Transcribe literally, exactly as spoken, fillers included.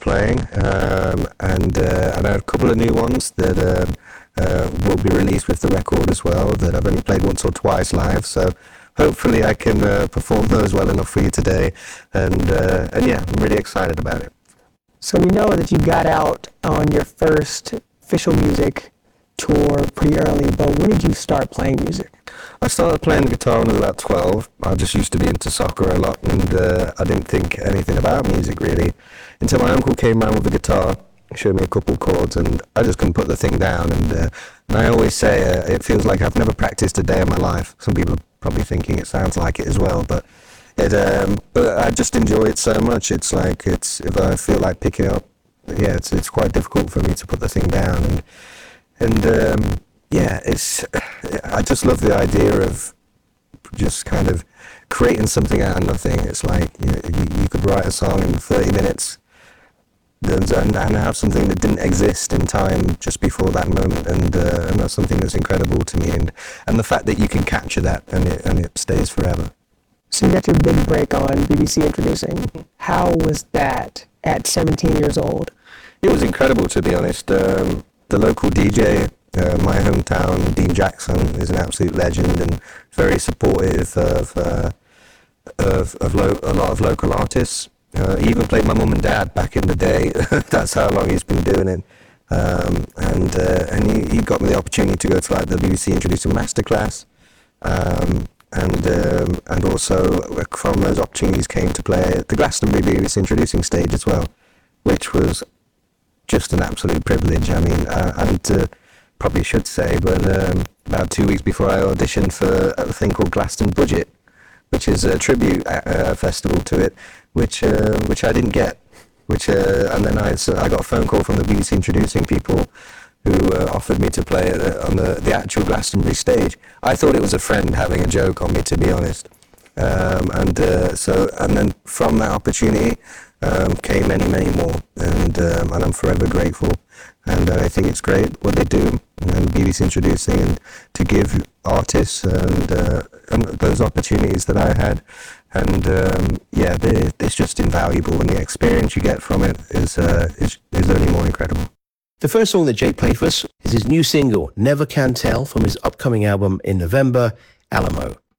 playing, um, and uh, and a couple of new ones that um, uh, will be released with the record as well, that I've only played once or twice live, so hopefully I can uh, perform those well enough for you today, and uh, and yeah, I'm really excited about it. So we know that you got out on your first official music tour pretty early, but when did you start playing music? I started playing the guitar when I was about twelve. I just used to be into soccer a lot, and uh, I didn't think anything about music really until my uncle came round with the guitar, showed me a couple chords, and I just couldn't put the thing down. And, uh, and I always say uh, it feels like I've never practiced a day in my life. Some people are probably thinking it sounds like it as well, but it. Um, but I just enjoy it so much. It's like it's if I feel like picking it up, yeah, it's it's quite difficult for me to put the thing down. And and um, yeah, it's I just love the idea of just kind of creating something out of nothing. It's like you, know, you, you could write a song in thirty minutes and, and have something that didn't exist in time just before that moment, and uh, and that's something that's incredible to me. And, and the fact that you can capture that and it and it stays forever. So you got your big break on B B C Introducing. How was that at seventeen years old? It was incredible, to be honest. Um, the local D J, uh, my hometown, Dean Jackson, is an absolute legend and very supportive of uh, of, of lo- a lot of local artists. Uh, he even played my mum and dad back in the day. That's how long he's been doing it. Um, and uh, and he, he got me the opportunity to go to like the B B C Introducing Masterclass. Um, and um, and also from those opportunities came to play at the Glastonbury B B C Introducing stage as well, which was just an absolute privilege. I mean, uh, and uh, probably should say, but um, about two weeks before I auditioned for a thing called Glaston Budget, which is a tribute uh, festival to it, which uh, which I didn't get. Which uh, and then I so I got a phone call from the B B C Introducing people, who uh, offered me to play uh, on the, the actual Glastonbury stage. I thought it was a friend having a joke on me, to be honest. Um, and uh, so, and then from that opportunity um, came many, many more, and um, and I'm forever grateful. And uh, I think it's great what they do, and B B C Introducing, and to give artists and, uh, and those opportunities that I had. And um, yeah, they, it's just invaluable, and the experience you get from it is uh, is, is only more incredible. The first song that Jake played for us is his new single, Never Can Tell, from his upcoming album in November, Alamo.